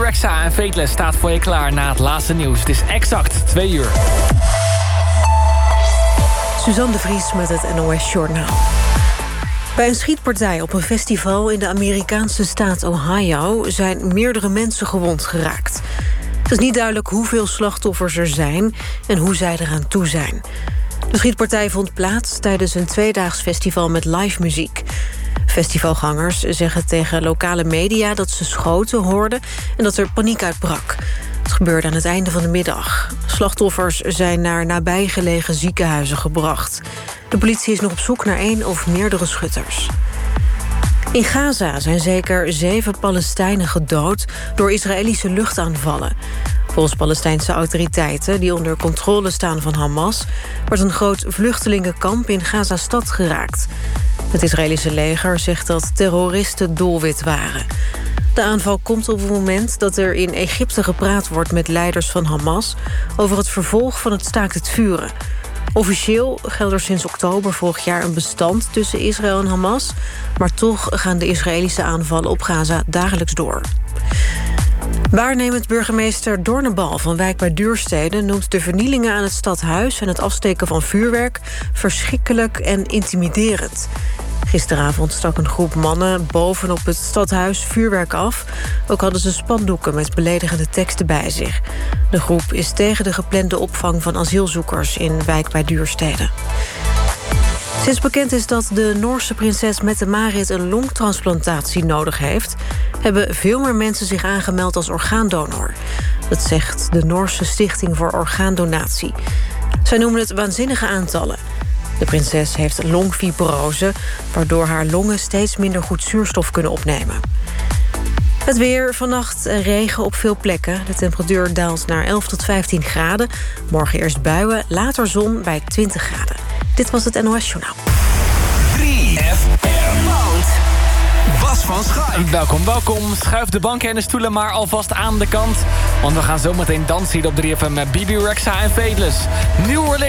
Rexha en Fateless staat voor je klaar na het laatste nieuws. Het is exact 2 uur. Suzanne de Vries met het NOS Journaal. Bij een schietpartij op een festival in de Amerikaanse staat Ohio zijn meerdere mensen gewond geraakt. Het is niet duidelijk hoeveel slachtoffers er zijn en hoe zij eraan toe zijn. De schietpartij vond plaats tijdens een 2-daags festival met live muziek. Festivalgangers zeggen tegen lokale media dat ze schoten hoorden en dat er paniek uitbrak. Het gebeurde aan het einde van de middag. Slachtoffers zijn naar nabijgelegen ziekenhuizen gebracht. De politie is nog op zoek naar 1 of meerdere schutters. In Gaza zijn zeker 7 Palestijnen gedood door Israëlische luchtaanvallen. Volgens Palestijnse autoriteiten, die onder controle staan van Hamas, wordt een groot vluchtelingenkamp in Gaza-stad geraakt. Het Israëlische leger zegt dat terroristen doelwit waren. De aanval komt op het moment dat er in Egypte gepraat wordt met leiders van Hamas over het vervolg van het staakt het vuren. Officieel geldt er sinds oktober vorig jaar een bestand tussen Israël en Hamas, maar toch gaan de Israëlische aanvallen op Gaza dagelijks door. Waarnemend burgemeester Doornenbal van Wijk bij Duurstede noemt de vernielingen aan het stadhuis en het afsteken van vuurwerk verschrikkelijk en intimiderend. Gisteravond stak een groep mannen bovenop het stadhuis vuurwerk af. Ook hadden ze spandoeken met beledigende teksten bij zich. De groep is tegen de geplande opvang van asielzoekers in Wijk bij Duurstede. Sinds bekend is dat de Noorse prinses Mette-Marit een longtransplantatie nodig heeft, hebben veel meer mensen zich aangemeld als orgaandonor. Dat zegt de Noorse Stichting voor Orgaandonatie. Zij noemen het waanzinnige aantallen. De prinses heeft longfibrose, waardoor haar longen steeds minder goed zuurstof kunnen opnemen. Het weer, vannacht regen op veel plekken. De temperatuur daalt naar 11 tot 15 graden. Morgen eerst buien, later zon bij 20 graden. Dit was het NOS Journaal. 3FM. Bas van Schaik. Welkom. Schuif de banken en de stoelen maar alvast aan de kant. Want we gaan zometeen dansen hier op 3FM met BB Rexha en Fateless. Nieuw